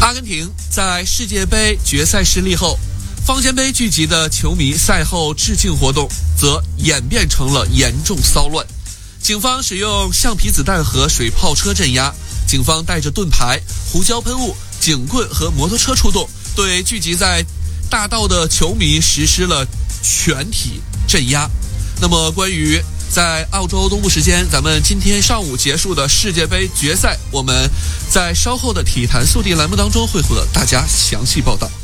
阿根廷在世界杯决赛失利后，方尖碑聚集的球迷赛后致敬活动则演变成了严重骚乱。警方使用橡皮子弹和水炮车镇压，警方带着盾牌、胡椒喷雾、警棍和摩托车出动，对聚集在大道的球迷实施了全体镇压。那么关于在澳洲东部时间咱们今天上午结束的世界杯决赛，我们在稍后的体坛速递栏目当中会和大家详细报道。